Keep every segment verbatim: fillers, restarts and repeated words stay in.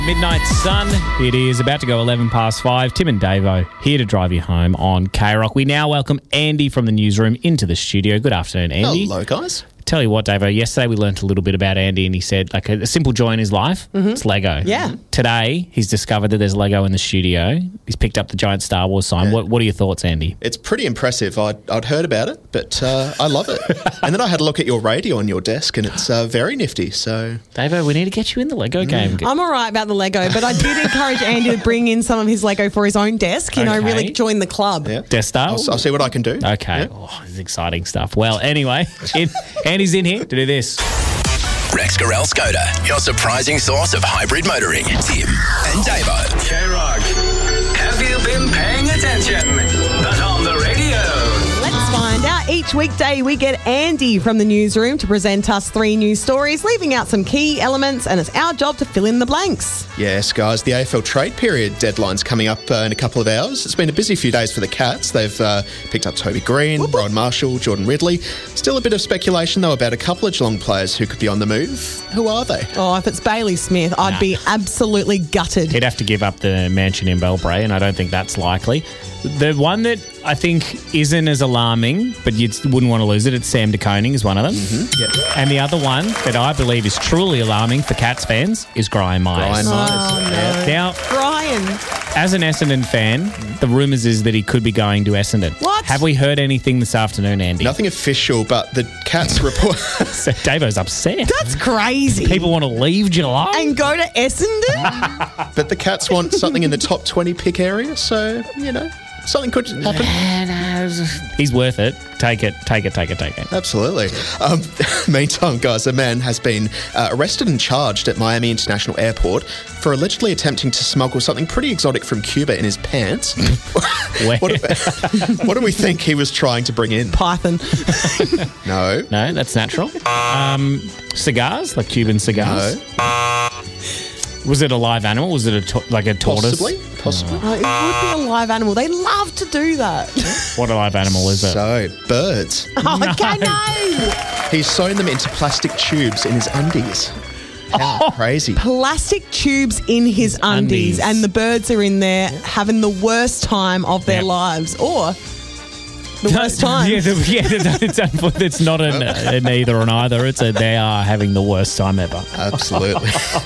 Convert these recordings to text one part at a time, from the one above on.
Midnight Sun. It is about to go eleven past five. Tim and Davo here to drive you home on K-Rock. We now welcome Andy from the newsroom into the studio. Good afternoon, Andy. Hello, guys. Tell you what, Davo, yesterday we learnt a little bit about Andy and he said like a, a simple joy in his life, mm-hmm. it's Lego. Yeah. Today, he's discovered that there's Lego in the studio. He's picked up the giant Star Wars sign. Yeah. What, what are your thoughts, Andy? It's pretty impressive. I'd, I'd heard about it, but uh, I love it. And then I had a look at your radio on your desk and it's uh, very nifty. So, Davo, we need to get you in the Lego game. I'm all right about the Lego, but I did encourage Andy to bring in some of his Lego for his own desk, you know, Okay. really join the club. yeah. Death Star? I'll, I'll see what I can do. Okay. Yeah. Oh, this is exciting stuff. Well, anyway, in, Andy's in here to do this. Rex Gorell Skoda, your surprising source of hybrid motoring. Tim and Davo. K-Rock, have you been paying attention? But on the radio. Let's find out. Each weekday we get Andy from the newsroom to present us three news stories, leaving out some key elements, and it's our job to fill in the blanks. Yes, guys, the A F L trade period deadline's coming up uh, in a couple of hours. It's been a busy few days for the Cats. They've uh, picked up Toby Green, Brian Marshall, Jordan Ridley. Still a bit of speculation, though, about a couple of Geelong players who could be on the move. Who are they? Oh, if it's Bailey Smith, I'd Nah. be absolutely gutted. He'd have to give up the mansion in Belbray, and I don't think that's likely. The one that I think isn't as alarming, but you wouldn't want to lose it, it's Sam De Koning is one of them. Mm-hmm. Yep. And the other one that I believe is truly alarming for Cats fans is Brian Myers. Brian Myers. Oh, no. Now, Brian. as an Essendon fan, the rumours is that he could be going to Essendon. What? Have we heard anything this afternoon, Andy? Nothing official, but the Cats report... So Davo's upset. That's crazy. People want to leave Geelong? And go to Essendon? but the Cats want something in the top twenty pick area, so, you know, something could happen. He's worth it. Take it, take it, take it, take it. Absolutely. Um, meantime, guys, a man has been uh, arrested and charged at Miami International Airport for allegedly attempting to smuggle something pretty exotic from Cuba in his pants. Where? what, do, what do we think he was trying to bring in? Python. No. No, that's natural. Um, cigars, like Cuban cigars. No. Was it a live animal? Was it a to- like a tortoise? Possibly. Possibly. Oh, it would be a live animal. They love to do that. What a live animal is it? So, birds. Oh, okay, no. He's sewn them into plastic tubes in his undies. How crazy. Plastic tubes in his undies, Undies. and the birds are in there having the worst time of their Yep. lives, or the worst time. Yeah, the, yeah it's, it's not an, an either or an either. It's a they are having the worst time ever. Absolutely.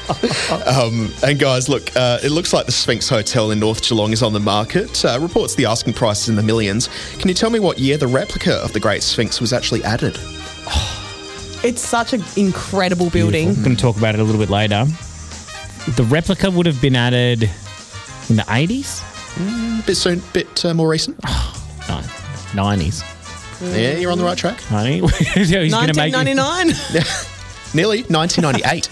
um, and guys, look, uh, it looks like the Sphinx Hotel in North Geelong is on the market. Uh, reports the asking price is in the millions. Can you tell me what year the replica of the Great Sphinx was actually added? It's such an incredible building. I'm going to talk about it a little bit later. The replica would have been added in the eighties? A bit soon, bit uh, more recent. No, nineties. Yeah, you're on the right track. Honey, he's going to nineteen make you- ninety-nine. Nearly nineteen ninety-eight.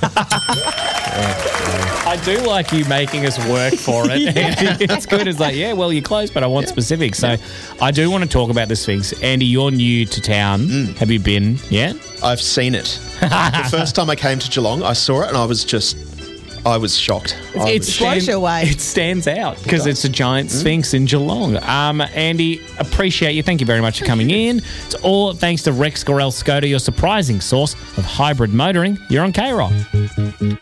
I do like you making us work for it. It's good. It's like, yeah, well, you're close, but I want specifics. So I do want to talk about the Sphinx. Andy, you're new to town. Have you been yet? I've seen it. The first time I came to Geelong, I saw it and I was just, I was shocked. I It was- blows you away. It stands out because It it's a giant Sphinx in Geelong. Um, Andy, appreciate you. Thank you very much for coming in. It's all thanks to Rex Gorell Skoda, your surprising source of hybrid motoring. You're on K-Rock.